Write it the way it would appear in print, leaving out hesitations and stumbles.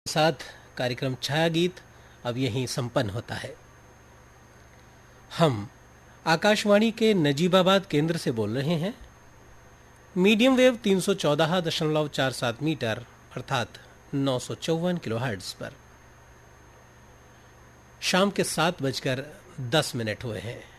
साथ कार्यक्रम छाया गीत अब यहीं संपन्न होता है। हम आकाशवाणी के नजीबाबाद केंद्र से बोल रहे हैं। मीडियम वेव 314.47 मीटर अर्थात 954 किलोहर्ट्ज पर शाम के 7:10 हुए हैं।